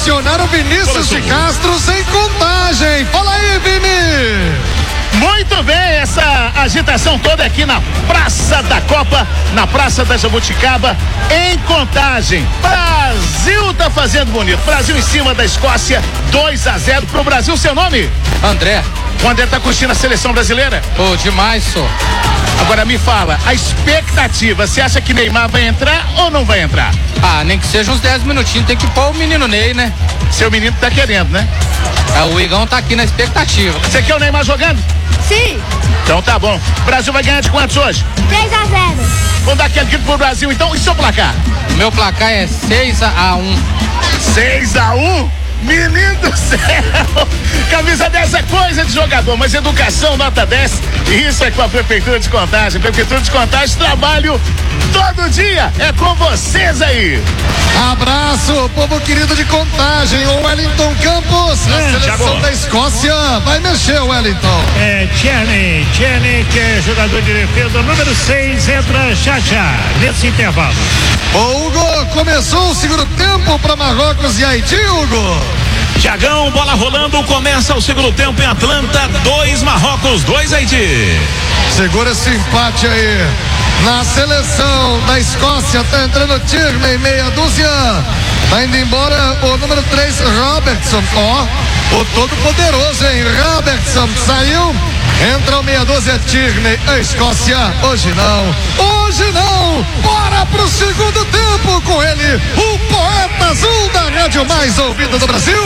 acionar o Vinícius de Castro sem Contagem. Fala aí, Vini! Muito bem, essa agitação toda aqui na Praça da Copa, na Praça da Jabuticaba, em Contagem. Brasil tá fazendo bonito. Brasil em cima da Escócia, 2-0 pro Brasil. Seu nome? André. O André tá curtindo a seleção brasileira? Pô, demais, só. Agora me fala, a expectativa, você acha que Neymar vai entrar ou não vai entrar? Ah, nem que seja uns 10 minutinhos, tem que pôr o menino Ney, né? Seu menino tá querendo, né? O Igão tá aqui na expectativa. Você quer o Neymar jogando? Sim. Então tá bom. O Brasil vai ganhar de quantos hoje? 3-0. Vamos dar aquele grito pro Brasil então. E seu placar? O meu placar é 6-1. 6-1? Menino do céu! Camisa 10 é coisa de jogador, mas educação nota 10. E isso é com a Prefeitura de Contagem. Prefeitura de Contagem, trabalho todo dia. É com vocês aí. Abraço, povo querido de Contagem. O Wellington Campos, na seleção da Escócia. Vai mexer, Wellington. Tierney, que é jogador de defesa, número 6, entra já, nesse intervalo. O Hugo começou o segundo tempo para Marrocos e Haiti, Hugo. Tiagão, bola rolando, começa o segundo tempo em Atlanta, 2 Marrocos, 2 Haiti. Segura esse empate aí. Na seleção da Escócia tá entrando Tierney, meia dúzia. Tá indo embora o número 3, Robertson. O todo poderoso, hein? Robertson saiu. Entra o meia dúzia, Tierney. A Escócia, hoje não. Bora pro segundo tempo com ele, o poeta azul da rádio mais ouvida do Brasil.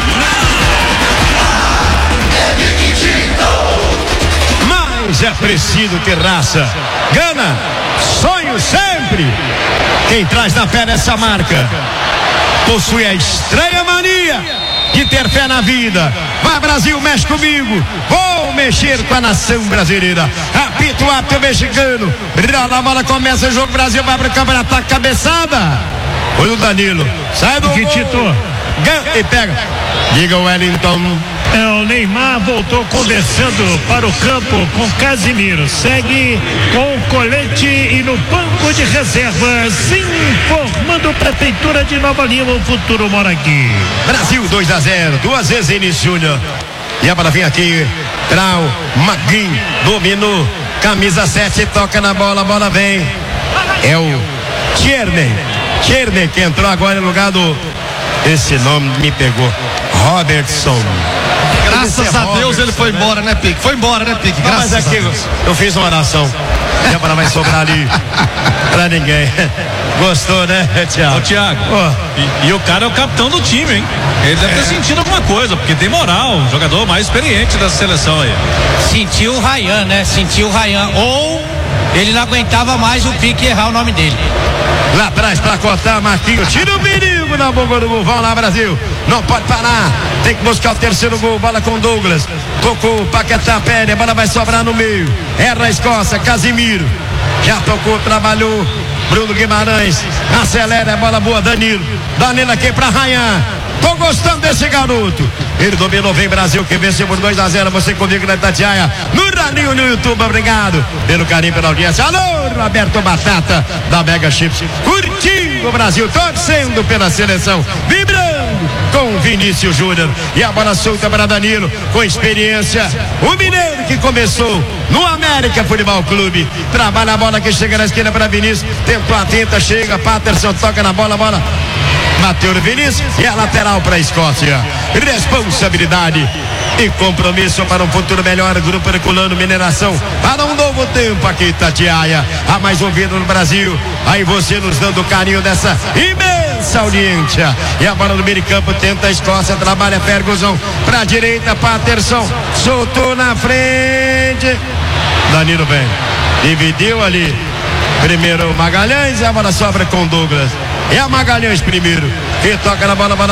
Mas é preciso ter raça, gana, sonho sempre. Quem traz na pé essa marca possui a estranha mania de ter fé na vida. Vai Brasil, mexe comigo. Vou mexer com a nação brasileira. Apita o árbitro mexicano. A bola começa o jogo. Brasil vai pro campo de ataque, cabeçada. Foi o Danilo. Sai do Tito. E pega. Diga o Wellington. O Neymar voltou conversando para o campo com Casimiro. Segue com o colete e no banco de reservas, informando Prefeitura de Nova Lima, o futuro mora aqui. Brasil 2-0, 2 vezes Enis Júnior. E a bola vem aqui. Trau, Maguinho, dominou. Camisa 7, toca na bola, a bola vem. É o Tierney que entrou agora no lugar do... Esse nome me pegou. Robertson. Graças a Deus ele foi embora, né, Pique? Graças a Deus. Eu fiz uma oração. E a bola vai sobrar ali pra ninguém. Gostou, né, Thiago? Ô, Thiago. E o cara é o capitão do time, hein? Ele deve ter sentido alguma coisa, porque tem moral, o jogador mais experiente da seleção aí. Sentiu o Ryan, né? Ou ele não aguentava mais o Pique errar o nome dele. Lá atrás pra cortar, Marquinhos. Tira o perigo na boca do gol. Vamos lá, Brasil. Não pode parar. Tem que buscar o terceiro gol. Bola com Douglas. Tocou, Paquetá pede. A bola vai sobrar no meio. Erra a Escócia, Casimiro. Já tocou, trabalhou. Bruno Guimarães. Acelera, a bola boa, Danilo. Danilo aqui pra Ryan. Tô gostando desse garoto. Ele dominou, vem Brasil, que venceu por 2-0. Você comigo na Itatiaia, no Radinho, no YouTube. Obrigado pelo carinho, pela audiência. Alô, Roberto Batata da Mega Chips. Curtindo o Brasil, torcendo pela seleção, vibrando com Vinícius Júnior. E a bola solta para Danilo, com experiência. O mineiro que começou no América Futebol Clube. Trabalha a bola que chega na esquina para Vinícius. Tentou a tenta, chega. Patterson toca na bola, bateu no Vinícius e a lateral para a Escócia. Responsabilidade e compromisso para um futuro melhor. Grupo Herculano Mineração para um novo tempo aqui, Itatiaia. A mais ouvida no Brasil. Aí você nos dando carinho dessa imensa audiência. E a bola do meio de campo tenta a Escócia. Trabalha Ferguson para a direita. Patterson soltou na frente. Danilo vem. Dividiu ali. Primeiro Magalhães. E a bola sobra com Douglas. É a Magalhães primeiro. Que toca na bola.